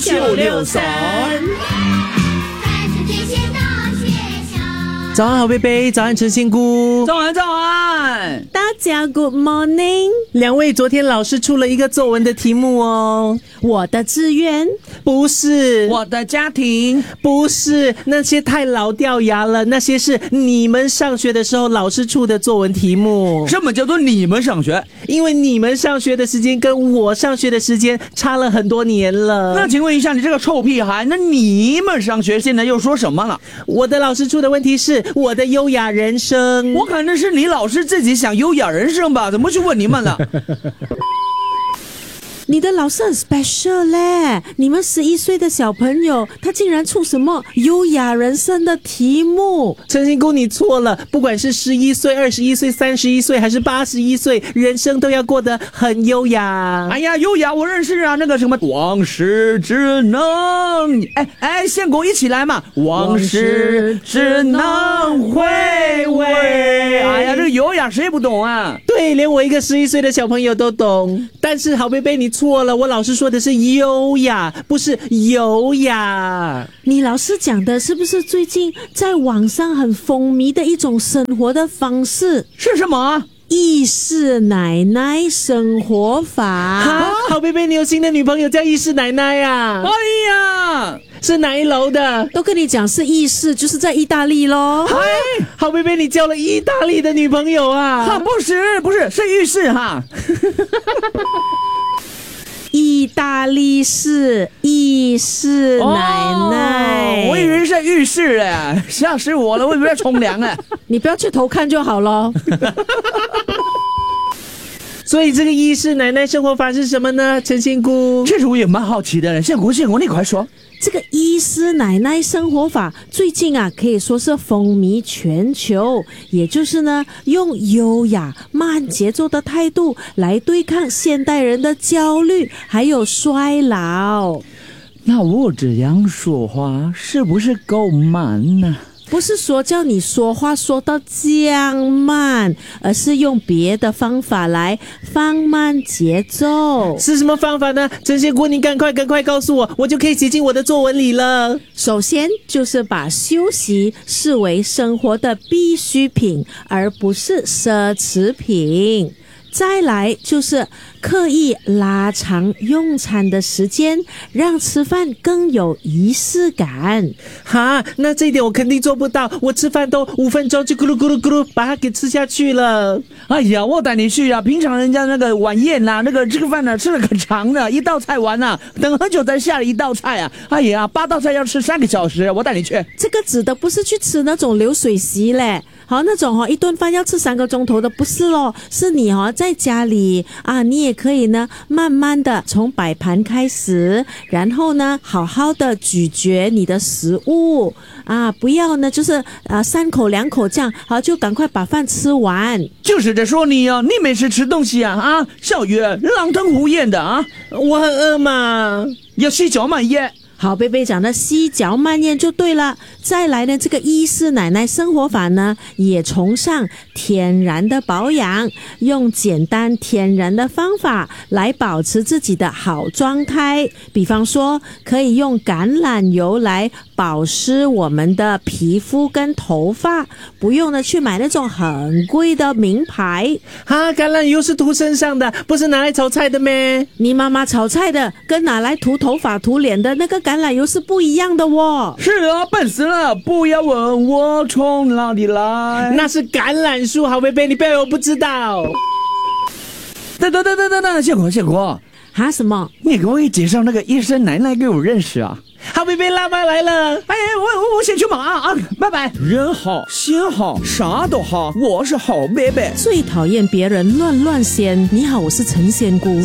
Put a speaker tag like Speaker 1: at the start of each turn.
Speaker 1: 963。早安，好贝贝，早安，陈仙姑，
Speaker 2: 早安，
Speaker 3: 大家 Good morning。
Speaker 1: 两位，昨天老师出了一个作文的题目哦。
Speaker 3: 我的志愿
Speaker 1: 不是，
Speaker 2: 我的家庭
Speaker 1: 不是，那些太老掉牙了，那些是你们上学的时候老师出的作文题目。
Speaker 2: 什么叫做你们上学？
Speaker 1: 因为你们上学的时间跟我上学的时间差了很多年了。
Speaker 2: 那请问一下，你这个臭屁孩，那你们上学现在又说什么了？
Speaker 1: 我的老师出的问题是我的优雅人生。
Speaker 2: 我可能是你老师自己想优雅人生吧？怎么去问你们了？
Speaker 3: 你的老师很 special 嘞，你们11岁的小朋友，他竟然出什么优雅人生的题目？
Speaker 1: 陈仙姑，你错了，不管是11岁、21岁、31岁还是81岁，人生都要过得很优雅。
Speaker 2: 哎呀，优雅我认识啊，那个什么往事只能……哎，宪国一起来嘛，往事只能回味。哎呀，这个优雅谁不懂啊？
Speaker 1: 对，连我一个11岁的小朋友都懂。但是好贝贝，你错了，我老师说的是优雅，不是优雅。
Speaker 3: 你老师讲的是不是最近在网上很风靡的一种生活的方式？
Speaker 2: 是什么？
Speaker 3: 意式奶奶生活法。
Speaker 1: 好贝贝，你有新的女朋友叫意式奶奶啊？
Speaker 2: 哎呀，
Speaker 1: 是哪一楼的？
Speaker 3: 都跟你讲是意式，就是在意大利咯。
Speaker 1: 好贝贝，你交了意大利的女朋友啊？
Speaker 2: 不是，是浴室哈。
Speaker 3: 意大利式意式奶奶，
Speaker 2: 我以为是浴室嘞，吓死我了！我以为在冲凉嘞。
Speaker 3: 你不要去偷看就好了。
Speaker 1: 所以这个意式奶奶生活法是什么呢？陈仙姑，
Speaker 2: 这是我也蛮好奇的。宪国，你快说。
Speaker 3: 这个意式奶奶生活法最近啊，可以说是风靡全球。也就是呢，用优雅慢节奏的态度来对抗现代人的焦虑还有衰老。
Speaker 2: 那我这样说话是不是够慢呢？
Speaker 3: 不是说叫你说话说到这样慢，而是用别的方法来放慢节奏。
Speaker 1: 是什么方法呢？陈仙姑，你赶快告诉我，我就可以写进我的作文里了。
Speaker 3: 首先就是把休息视为生活的必需品，而不是奢侈品。再来就是刻意拉长用餐的时间，让吃饭更有仪式感。
Speaker 1: 那这一点我肯定做不到，我吃饭都5分钟就咕噜咕噜咕噜把它给吃下去了。
Speaker 2: 哎呀，我带你去啊！平常人家那个晚宴啦，那个这个饭呢吃了可长的，一道菜完啊，等很久才下了一道菜啊！哎呀，8道菜要吃3个小时，我带你去。
Speaker 3: 这个指的不是去吃那种流水席嘞，好那种一顿饭要吃3个钟头的不是咯，是你在家里啊，你也可以呢慢慢的从摆盘开始，然后呢好好的咀嚼你的食物啊，不要呢就是3口2口这样，好就赶快把饭吃完。
Speaker 2: 就是在说你啊，你没事吃东西啊，小月狼吞虎咽的啊，
Speaker 1: 我很饿嘛，
Speaker 2: 要细嚼慢咽。
Speaker 3: 好，贝贝讲的细嚼慢咽就对了。再来呢，这个意式奶奶生活法呢，也崇尚天然的保养，用简单天然的方法来保持自己的好状态。比方说，可以用橄榄油来保湿我们的皮肤跟头发，不用呢去买那种很贵的名牌。
Speaker 1: 橄榄油是涂身上的，不是拿来炒菜的咩？
Speaker 3: 你妈妈炒菜的跟拿来涂头发涂脸的那个橄榄油是不一样的哦。
Speaker 2: 是啊，笨死了！不要问我从哪里来，
Speaker 1: 那是橄榄树，好贝贝，你不要以为我不知道。
Speaker 2: 等，宪国，
Speaker 3: 什么？
Speaker 2: 你给我介绍那个医生奶奶给我认识啊！
Speaker 1: 好贝贝，辣妈来了！
Speaker 2: 哎，我先去忙啊，拜拜。人好心好啥都好，我是好贝贝。
Speaker 3: 最讨厌别人乱仙。你好，我是陈仙姑。